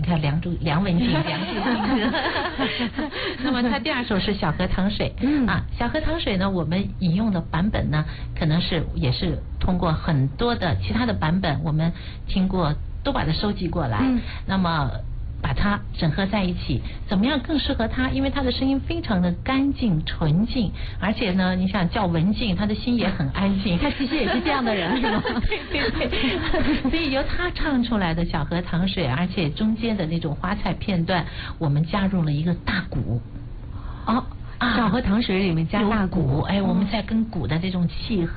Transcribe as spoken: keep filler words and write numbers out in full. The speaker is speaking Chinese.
看梁祝梁文静，梁祝静。那么他第二首是《小河淌水》，嗯啊，《小河淌水》呢，我们引用的版本呢，可能是也是通过很多的其他的版本，我们听过，都把它收集过来，嗯，那么把它整合在一起，怎么样更适合他？因为他的声音非常的干净纯净，而且呢，你想叫文静，他的心也很安静。 他其实也是这样的人，是吗？ 对对对。所以由他唱出来的《小河淌水》，而且中间的那种花菜片段，我们加入了一个大鼓。 哦，啊，《小河淌水》里面加大鼓， 哎，我们在跟鼓的这种契合。